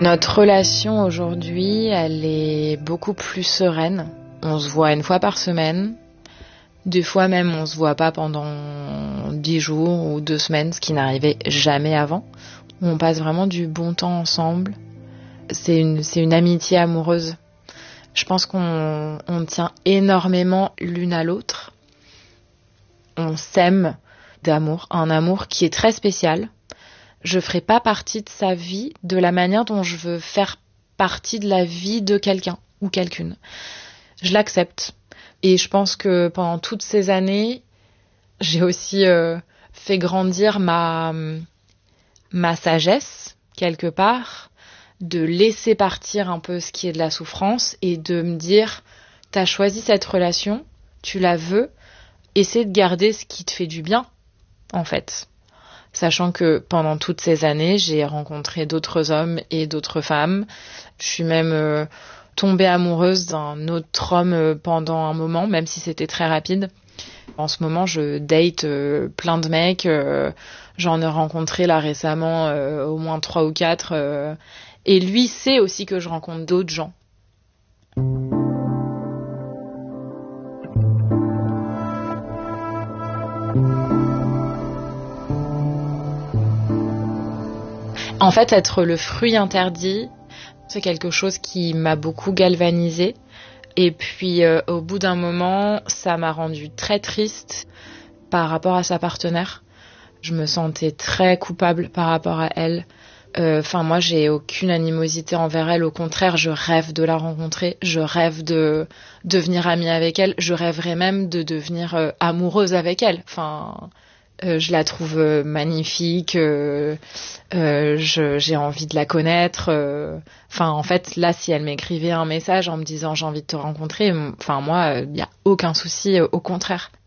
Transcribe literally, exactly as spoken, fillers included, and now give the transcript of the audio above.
Notre relation aujourd'hui, elle est beaucoup plus sereine. On se voit une fois par semaine. Des fois même, on se voit pas pendant dix jours ou deux semaines, ce qui n'arrivait jamais avant. On passe vraiment du bon temps ensemble. C'est une, c'est une amitié amoureuse. Je pense qu'on on tient énormément l'une à l'autre. On s'aime d'amour, un amour qui est très spécial. Je ferai pas partie de sa vie de la manière dont je veux faire partie de la vie de quelqu'un ou quelqu'une. Je l'accepte. Et je pense que pendant toutes ces années, j'ai aussi euh, fait grandir ma, ma sagesse, quelque part, de laisser partir un peu ce qui est de la souffrance et de me dire, t'as choisi cette relation, tu la veux, essaie de garder ce qui te fait du bien, en fait. Sachant que pendant toutes ces années, j'ai rencontré d'autres hommes et d'autres femmes. Je suis même euh, tombée amoureuse d'un autre homme euh, pendant un moment, même si c'était très rapide. En ce moment, je date euh, plein de mecs. Euh, j'en ai rencontré là récemment euh, au moins trois ou quatre. Euh, et lui sait aussi que je rencontre d'autres gens. En fait, être le fruit interdit, c'est quelque chose qui m'a beaucoup galvanisée. Et puis, euh, au bout d'un moment, ça m'a rendue très triste par rapport à sa partenaire. Je me sentais très coupable par rapport à elle. Enfin, euh, moi, j'ai aucune animosité envers elle. Au contraire, je rêve de la rencontrer. Je rêve de devenir amie avec elle. Je rêverais même de devenir euh, amoureuse avec elle. Enfin... Euh, je la trouve euh, magnifique, euh, euh, je, j'ai envie de la connaître. Enfin, euh, en fait, là, si elle m'écrivait un message en me disant j'ai envie de te rencontrer, enfin moi, il euh, n'y a aucun souci, euh, au contraire.